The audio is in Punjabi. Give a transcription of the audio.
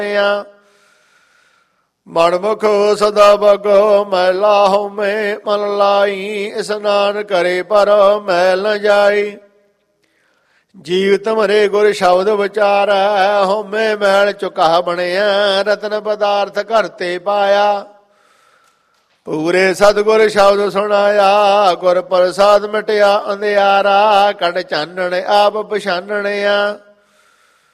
ਮਨਮੁਖ ਸਦਾ ਬਗੋ ਮੈਲਾ ਹੋਮੇ ਮਨ ਲਾਈ। ਇਸਨਾਨ ਕਰੇ ਪਰ ਮੈਲ ਨ ਜਾਈ। ਜੀਵ ਤੁਮਰੇ ਗੁਰ ਸ਼ਬਦ ਵਿਚਾਰੈ। ਹੋਮੇ ਮੈਲ ਚੁਕਾ ਬਣਿਆ। ਰਤਨ ਪਦਾਰਥ ਘਰ ਤੇ ਪਾਇਆ। ਪੂਰੇ ਸਤਿਗੁਰ ਸ਼ਬਦ ਸੁਣਾਇਆ। ਗੁਰ ਪ੍ਰਸਾਦ ਮਿਟਿਆ ਅੰਧਿਆਰਾ। ਕੱਢ ਚਾਨਣ ਆਪ ਪਛਾਨਣਿਆ।